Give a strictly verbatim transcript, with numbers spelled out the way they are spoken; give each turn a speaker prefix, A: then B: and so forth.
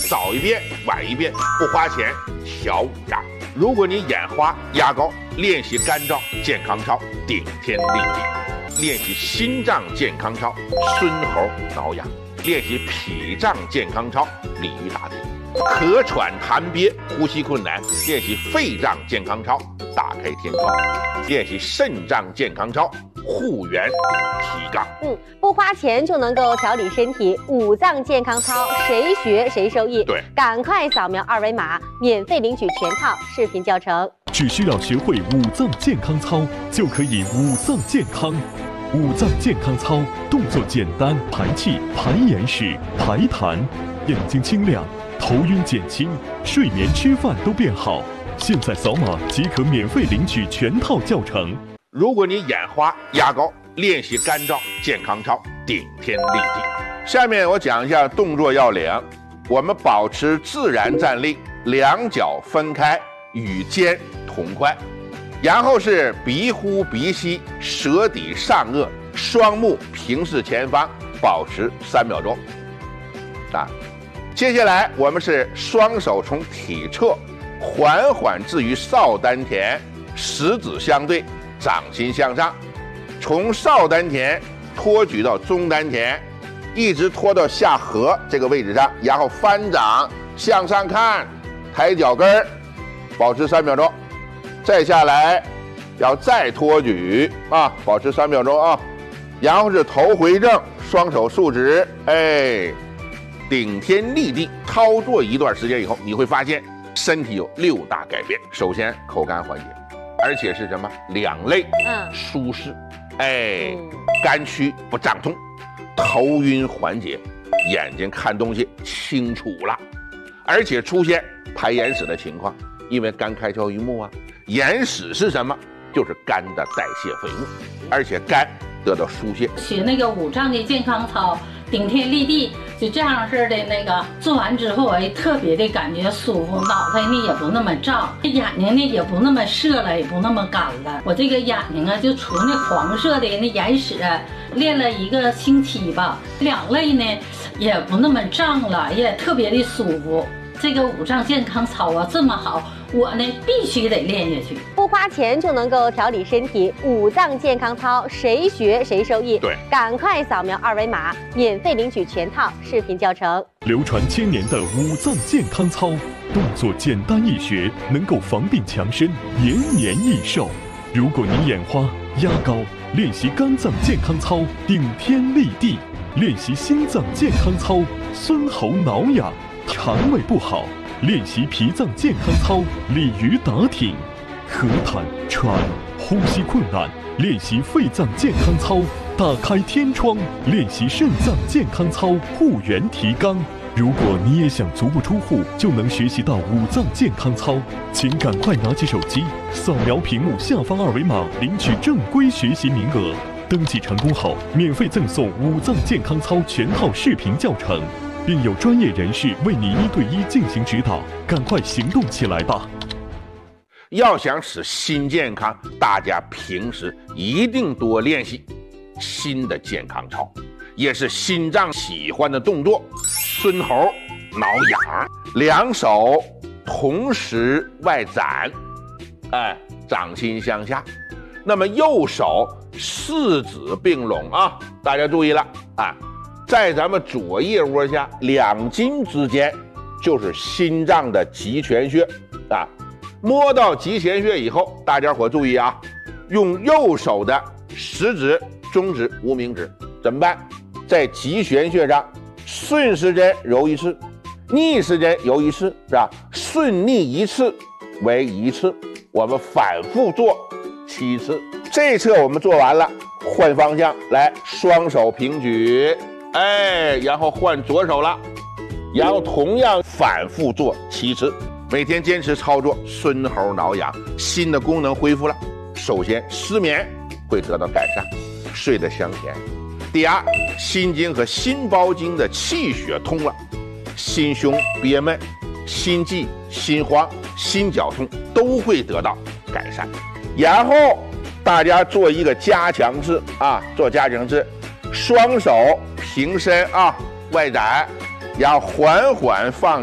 A: 早一遍晚一遍，不花钱，小五脏。如果你眼花压高，练习肝脏健康操，顶天立地；练习心脏健康操，孙猴挠痒；练习脾脏健康操，鲤鱼打挺；咳喘痰憋，呼吸困难，练习肺脏健康操，打开天窗；练习肾脏健康操，护元提杠。
B: 嗯，不花钱就能够调理身体，五脏健康操，谁学谁受益。
A: 对，
B: 赶快扫描二维码，免费领取全套视频教程。
C: 只需要学会五脏健康操，就可以五脏健康。五脏健康操动作简单，排气、排眼屎、排痰，眼睛清亮，头晕减轻，睡眠吃饭都变好。现在扫码即可免费领取全套教程。
A: 如果你眼花压高，练习肝脏健康操，顶天立地。下面我讲一下动作要领。我们保持自然站立，两脚分开，与肩同宽，然后是鼻呼鼻吸，舌抵上颚，双目平视前方，保持三秒钟。啊，接下来我们是双手从体侧缓缓置于少丹田，食指相对，掌心向上，从少丹田托举到中丹田，一直拖到下颌这个位置上，然后翻掌向上看，抬脚跟儿，保持三秒钟。再下来要再托举啊，保持三秒钟啊。然后是头回正，双手竖直，哎，顶天立地。操作一段时间以后，你会发现身体有六大改变。首先口干缓解，而且是什么？两肋
B: 嗯
A: 舒适，哎，
B: 嗯
A: 肝区不胀痛，头晕缓解，眼睛看东西清楚了，而且出现排眼屎的情况，因为肝开窍于目啊。眼屎是什么？就是肝的代谢废物，而且肝得到疏泄。
D: 学那个五脏的健康操，顶天立地，就这样式的那个做完之后，我也特别的感觉舒服，脑袋呢也不那么胀，眼睛呢也不那么涩了，也不那么干了。我这个眼睛啊，就除那黄色的那眼屎，练了一个星期吧，两肋呢也不那么胀了，也特别的舒服。这个五脏健康操啊这么好，我呢必须得练下去。
B: 不花钱就能够调理身体，五脏健康操，谁学谁受益。
A: 对，
B: 赶快扫描二维码，免费领取全套视频教程。
C: 流传千年的五脏健康操，动作简单易学，能够防病强身，延年益寿。如果你眼花压高，练习肝脏健康操，顶天立地；练习心脏健康操，孙喉挠痒；肠胃不好，练习脾脏健康操，鲤鱼打挺；咳痰喘，呼吸困难，练习肺脏健康操，打开天窗；练习肾脏健康操，护元提肛。如果你也想足不出户就能学习到五脏健康操，请赶快拿起手机，扫描屏幕下方二维码，领取正规学习名额。登记成功后，免费赠送五脏健康操全套视频教程，并有专业人士为你一对一进行指导。赶快行动起来吧！
A: 要想使心健康，大家平时一定多练习心的健康操，也是心脏喜欢的动作。孙喉挠痒，两手同时外展，哎，掌心向下。那么右手四指并拢啊，大家注意了啊，在咱们左腋窝下两筋之间就是心脏的极泉穴啊。摸到极泉穴以后，大家伙注意啊，用右手的食指、中指、无名指怎么办？在极泉穴上顺时针揉一次，逆时针揉一次，是吧？顺逆一次为一次，我们反复做七次。这一侧我们做完了，换方向来，双手平举，哎，然后换左手了，然后同样反复做七次。每天坚持操作，孙喉挠痒，心的功能恢复了。首先，失眠会得到改善，睡得香甜。第二，心经和心包经的气血通了，心胸憋闷、心悸、心慌、心绞痛都会得到改善。然后大家做一个加强式啊，做加强式，双手平伸啊，外展，然后缓缓放